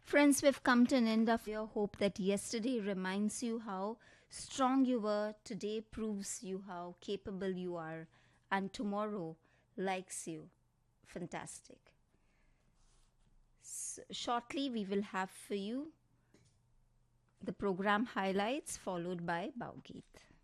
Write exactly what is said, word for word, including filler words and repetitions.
Friends, we've come to an end of your hope that yesterday reminds you how strong you were, today proves you how capable you are, and tomorrow likes you. Fantastic. S shortly, we will have for you the program highlights followed by Baugeet.